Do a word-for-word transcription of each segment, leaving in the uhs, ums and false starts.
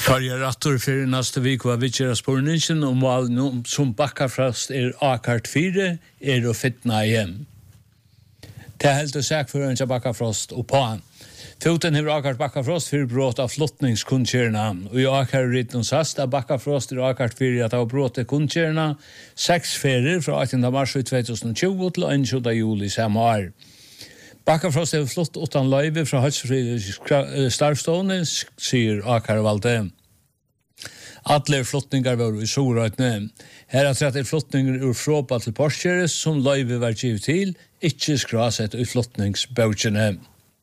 Farja rattor för nästa vecka var vitjera spårningen om val som Bakkafrost är akart fyra är och fitna igen. Det är helt och säkert för en Bakkafrost och på han. Foten har akart Bakkafrost för brott av flottningskundkärna och i akart ritten sast av Bakkafrost är akart fyra att ha brott av kundkärna sex ferier från artonde mars tjugohundratjugo till tjugosjunde juli samma år. Bakkafrost har flott utan löjve från högsfri starvstående, säger Akar Valde. Alle flottningar var i Sorøytne. Her er trettet flottninger ur Fråpa til Porsche som løyve var givet til, ikke skrasett i flottningsbautjene.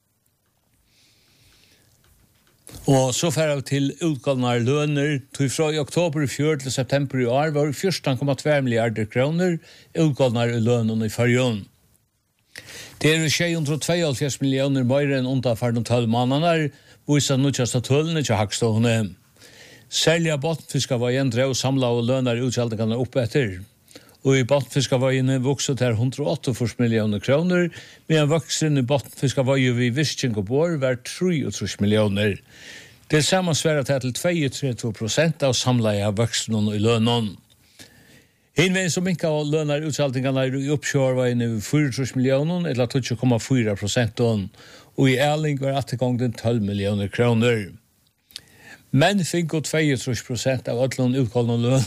Og så fer vi til utgående løner. Til fra i oktober i fjør til september i år var fjorton komma två milliarder kroner utgående lønene i fargen. Det er sjuhundratveoghálvfjerds millioner mer enn underfarne tolv måneder, viser nødvendigste tøllene til Hakstående. Særlig bottenfiskavøyen drev samlet og lønner utgjaldingene opp etter. Og i bottenfiskavøyene vokset til one hundred eighty-four millioner kroner, medan voksen i bottenfiskavøyen ved Visking og Bor var thirty-three millioner. Det samme sværer til twenty-two percent av samlet av voksen i lønnen. Hinveien som ikke av lønner utgjaldingene i oppkjørveien over forty-three millioner, eller twenty komma four procent, og i Erling var attergången twelve millioner kroner. Men fikk godt twenty-three percent av ødlån utgående løn.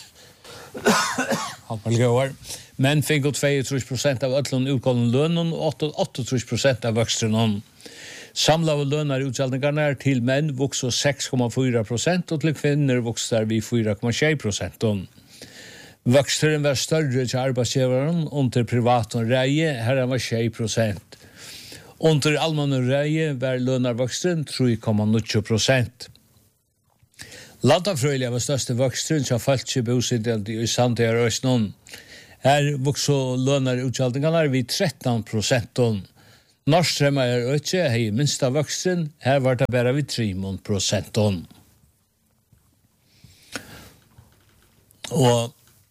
Men fikk godt twenty-three percent av ødlån utgående løn og eighty-three percent av voksen. Samlet av lønner utgjaldingene til menn vokser six komma four procent, og til kvinner vokser vi four komma six procent. Voksteren var større til arbeidsgiveren under privat og reie, her var six procent. Under allmann og reie var lønnervoksteren three komma nine procent. Landafrøylig var største voksteren som falt seg bosiddet i Sandøya Røsnon. Her vokser lønner utgjaldingene vi thirteen procent. Norstrømmer er ikke, hei minsta voksteren, her var det bare vi three procent. Og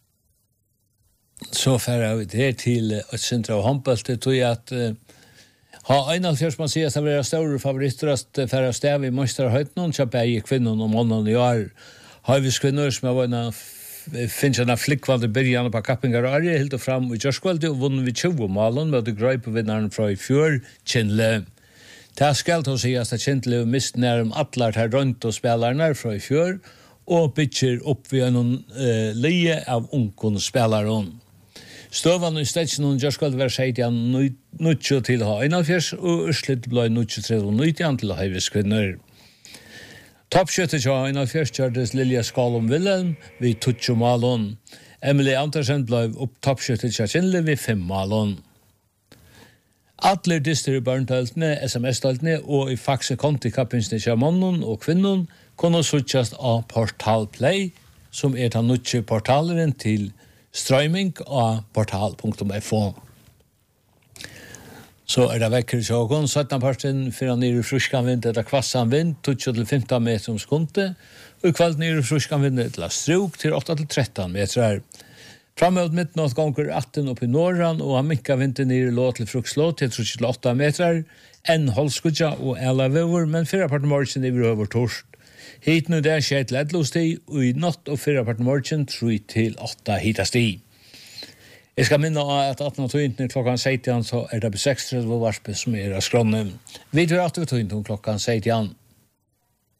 så færer vi det til et sentra og håndbølt, det tror jeg at uh, ha einhundrettfjørs man sier at det var store favoritter at færer stav i Mønsterhøyten, så begge kvinnen og måneden i år. Har vi kvinner som har vært finnes en flikkvalde byrjan på Kappingar og Arje, helt og frem i Gjørskvalde, og vunnet vi tjue malen med å grøy på vinneren fra i fjør, Kindle. Det er skalt å si at Kindle mist nær om atler her rundt og spillerne fra i fjør, og bytter opp ved en uh, lie av ungkon spilleren. Støvann i stedsjen Gjørskvalde var seit igjen nutjo til ha einhundrettfjørs, og Ørslitt ble nutjo til nitjan til Heivis kvinner. Toppskjøttet til einhundrettfjørs kjørtes Lilja Skalom Wilhelm ved tutjo malon. Emily Andersen ble opp toppskjøttet til Kindle ved fem malon. Atler dister i barntaltene, S M S-taltene og i fakse konti-kappinsene til mannen og kvinnen kunne suttjast av Portal Play, som er den nutjo portaleren til streaming av portal punktum f o. Så er det vekker tjogon, sytten parten fyrir nere i fruskan vind, etter kvassan vind, tjugo til fifteen meter om skunde, og i kveld nere i fruskan vind, etter struk til eight til thirteen meter. Framøvd midtnått gonger eighteen opp i Norran, og han minka vinden nere i lå til frukslå til three til eight meter, enn Holskudja og Elavøver, men fyra parten morgen i over torst. Hit nu der skjer til edlosti, og i natt og fyra parten morgen three til eight hitasti. Jeg skal minne at eighteen twenty klokkan seittjan så er det på six thirty varspe som er av skronnen. Vi tar at vi tog klokkan seittjan.